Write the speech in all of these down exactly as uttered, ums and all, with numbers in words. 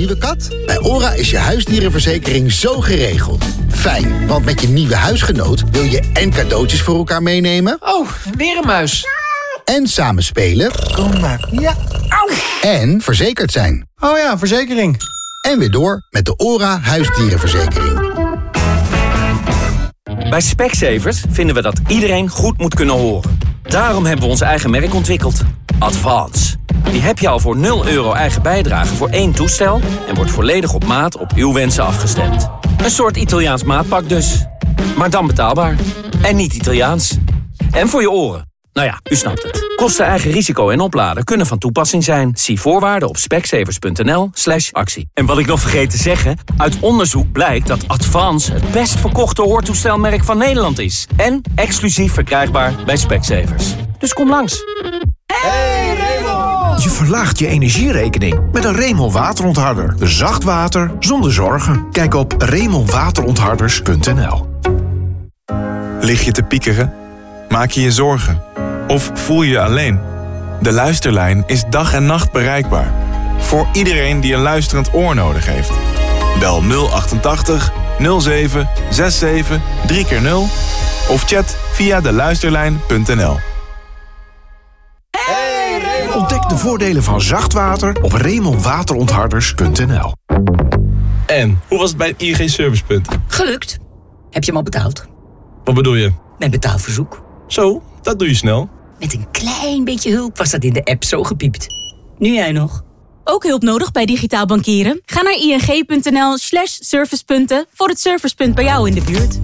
nieuwe kat? Bij ORA is je huisdierenverzekering zo geregeld. Fijn, want met je nieuwe huisgenoot wil je en cadeautjes voor elkaar meenemen. Oh, weer een muis. En samen spelen. Kom maar. Ja. Au. En verzekerd zijn. Oh ja, verzekering. En weer door met de ORA huisdierenverzekering. Bij Specsavers vinden we dat iedereen goed moet kunnen horen. Daarom hebben we ons eigen merk ontwikkeld. Advance. Die heb je al voor nul euro eigen bijdrage voor één toestel en wordt volledig op maat op uw wensen afgestemd. Een soort Italiaans maatpak dus. Maar dan betaalbaar. En niet Italiaans. En voor je oren. Nou ja, u snapt het. Kosten, eigen risico en opladen kunnen van toepassing zijn. Zie voorwaarden op specsavers.nl slash actie. En wat ik nog vergeet te zeggen, uit onderzoek blijkt dat Advance het best verkochte hoortoestelmerk van Nederland is. En exclusief verkrijgbaar bij Specsavers. Dus kom langs. Hey Raymond! Je verlaagt je energierekening met een Raymond waterontharder. Zacht water zonder zorgen. Kijk op raymond waterontharders punt n l. Lig je te piekeren? Maak je je zorgen? Of voel je je alleen? De Luisterlijn is dag en nacht bereikbaar. Voor iedereen die een luisterend oor nodig heeft. Bel nul achtentachtig nul zeven zevenenzestig drie keer nul of chat via de luisterlijn punt n l. Ontdek de voordelen van zacht water op raymond waterontharders punt n l. En, hoe was het bij het I N G-servicepunt? Gelukt. Heb je hem al betaald? Wat bedoel je? Mijn betaalverzoek. Zo, dat doe je snel. Met een klein beetje hulp was dat in de app zo gepiept. Nu jij nog. Ook hulp nodig bij digitaal bankieren? Ga naar ing.nl slash servicepunten voor het servicepunt bij jou in de buurt.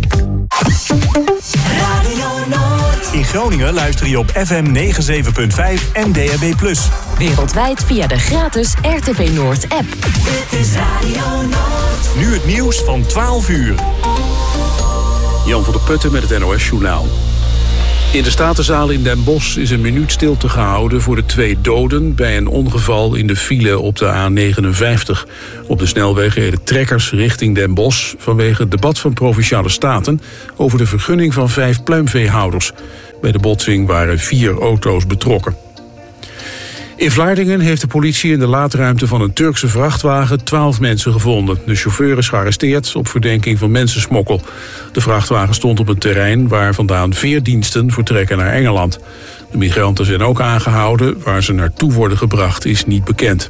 Radio Noord. In Groningen luister je op F M negenenzeventig punt vijf en D A B plus. Wereldwijd via de gratis R T V Noord app. Dit is Radio Noord. Nu het nieuws van twaalf uur. Jan van der Putten met het N O S-journaal. In de Statenzaal in Den Bosch is een minuut stilte gehouden voor de twee doden bij een ongeval in de file op de A negenenvijftig. Op de snelweg reden trekkers richting Den Bosch vanwege het debat van Provinciale Staten over de vergunning van vijf pluimveehouders. Bij de botsing waren vier auto's betrokken. In Vlaardingen heeft de politie in de laadruimte van een Turkse vrachtwagen twaalf mensen gevonden. De chauffeur is gearresteerd op verdenking van mensensmokkel. De vrachtwagen stond op een terrein waar vandaan veerdiensten vertrekken naar Engeland. De migranten zijn ook aangehouden. Waar ze naartoe worden gebracht is niet bekend.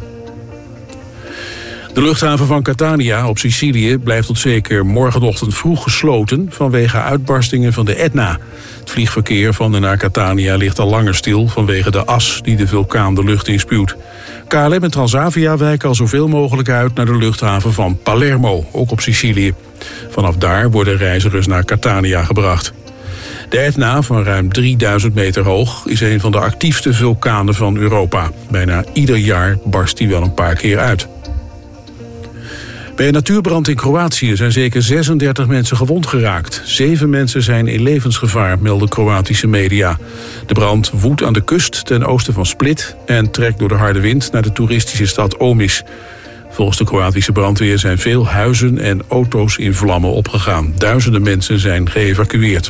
De luchthaven van Catania op Sicilië blijft tot zeker morgenochtend vroeg gesloten vanwege uitbarstingen van de Etna. Het vliegverkeer van en naar Catania ligt al langer stil vanwege de as die de vulkaan de lucht inspuwt. K L M en Transavia wijken al zoveel mogelijk uit naar de luchthaven van Palermo, ook op Sicilië. Vanaf daar worden reizigers naar Catania gebracht. De Etna, van ruim drieduizend meter hoog, is een van de actiefste vulkanen van Europa. Bijna ieder jaar barst die wel een paar keer uit. Bij een natuurbrand in Kroatië zijn zeker zesendertig mensen gewond geraakt. Zeven mensen zijn in levensgevaar, melden Kroatische media. De brand woedt aan de kust ten oosten van Split en trekt door de harde wind naar de toeristische stad Omis. Volgens de Kroatische brandweer zijn veel huizen en auto's in vlammen opgegaan. Duizenden mensen zijn geëvacueerd.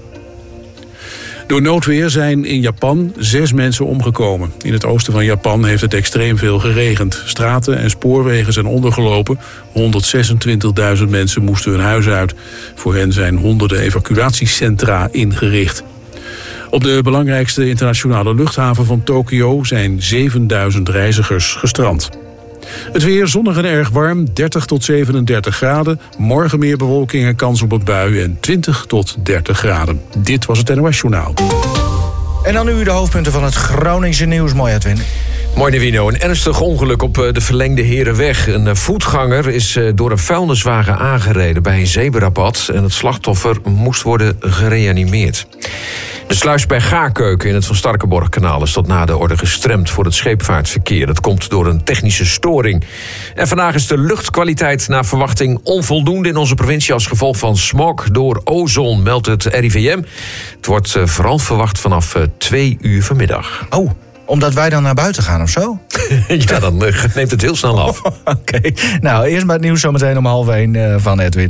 Door noodweer zijn in Japan zes mensen omgekomen. In het oosten van Japan heeft het extreem veel geregend. Straten en spoorwegen zijn ondergelopen. honderdzesentwintigduizend mensen moesten hun huis uit. Voor hen zijn honderden evacuatiecentra ingericht. Op de belangrijkste internationale luchthaven van Tokio zijn zevenduizend reizigers gestrand. Het weer zonnig en erg warm, dertig tot zevenendertig graden. Morgen meer bewolking en kans op een bui en twintig tot dertig graden. Dit was het N O S-journaal. En dan nu de hoofdpunten van het Groningse nieuws. Mooi, Edwin. Mooi, Nivino. Een ernstig ongeluk op de verlengde Herenweg. Een voetganger is door een vuilniswagen aangereden bij een zebrapad en het slachtoffer moest worden gereanimeerd. De sluis bij Gaarkeuken in het Van Starkenborghkanaal is tot na de orde gestremd voor het scheepvaartverkeer. Dat komt door een technische storing. En vandaag is de luchtkwaliteit naar verwachting onvoldoende in onze provincie als gevolg van smog door ozon, meldt het R I V M. Het wordt vooral verwacht vanaf twee uur vanmiddag. Oh, omdat wij dan naar buiten gaan of zo? Ja, dan neemt het heel snel af. Oh, Oké, okay. Nou, eerst maar het nieuws zometeen om half één uh, van Edwin.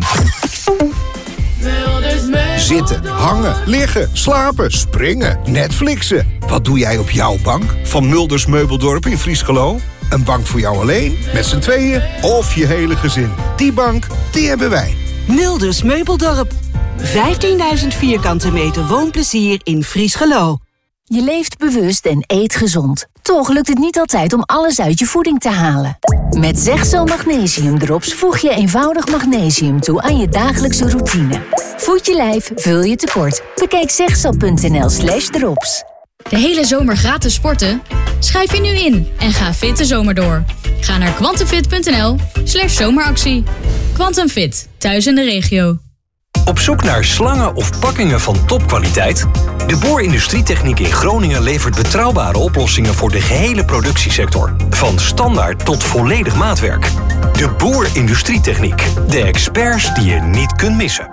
Zitten, hangen, liggen, slapen, springen, Netflixen. Wat doe jij op jouw bank? Van Mulders Meubeldorp in Vriesgelo. Een bank voor jou alleen, met z'n tweeën of je hele gezin. Die bank, die hebben wij. Milders Meubeldorp. vijftienduizend vierkante meter woonplezier in Friesgeloo. Je leeft bewust en eet gezond. Toch lukt het niet altijd om alles uit je voeding te halen. Met Zegzo Magnesium Drops voeg je eenvoudig magnesium toe aan je dagelijkse routine. Voed je lijf, vul je tekort. Bekijk zegzo.nl slash drops. De hele zomer gratis sporten? Schrijf je nu in en ga fit de zomer door. Ga naar quantumfit.nl slash zomeractie. Quantum Fit, thuis in de regio. Op zoek naar slangen of pakkingen van topkwaliteit? De Boer Industrietechniek in Groningen levert betrouwbare oplossingen voor de gehele productiesector. Van standaard tot volledig maatwerk. De Boer Industrietechniek. De experts die je niet kunt missen.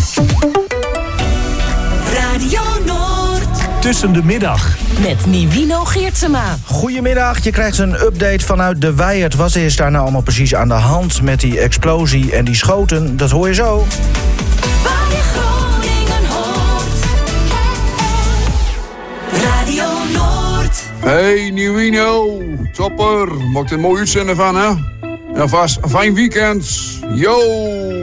Radio Noord. Tussen de middag. Met Nivino Geertsema. Goedemiddag, je krijgt een update vanuit de Wijert. Wat is daar nou allemaal precies aan de hand met die explosie en die schoten? Dat hoor je zo. Waar je Groningen hoort. Radio Noord. Hey, Nivino. Topper. Maak er een mooi uitzenden van, hè? En vast een fijn weekend. Yo.